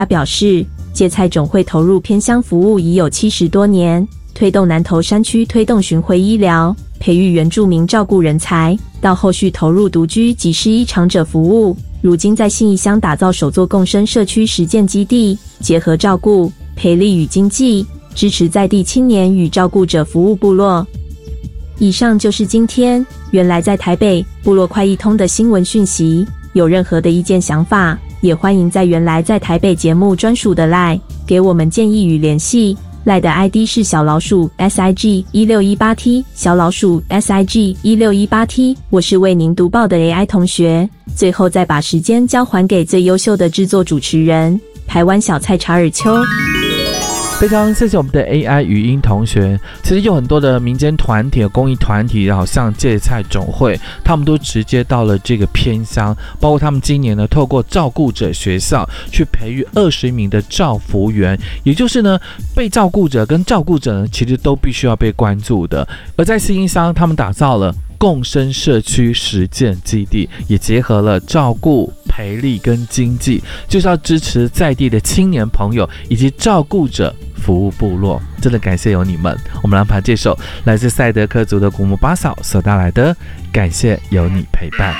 他表示，芥菜种会投入偏乡服务已有70多年，推动南投山区推动巡回医疗，培育原住民照顾人才，到后续投入独居及失依长者服务。如今在信义乡打造首座共生社区实践基地，结合照顾、培力与经济，支持在地青年与照顾者服务部落。以上就是今天原来在台北部落快易通的新闻讯息。有任何的意见想法，也欢迎在原来在台北节目专属的 LINE 给我们建议与联系。LINE 的 ID 是小老鼠 SIG1618T 小老鼠 SIG1618T。我是为您读报的 AI 同学。最后再把时间交还给最优秀的制作主持人台湾小菜查尔丘。 非常谢谢我们的 AI 语音同学。其实有很多的民间团体、公益团体，然后像芥菜种会，他们都直接到了这个偏乡，包括他们今年呢，透过照顾者学校去培育20名的照服员，也就是呢，被照顾者跟照顾者呢，其实都必须要被关注的。而在信义乡，他们打造了共生社区实践基地，也结合了照顾、培力跟经济，就是要支持在地的青年朋友以及照顾者服务部落。真的感谢有你们。我们来盘这首来自赛德克族的古姆巴嫂所带来的《感谢有你陪伴》。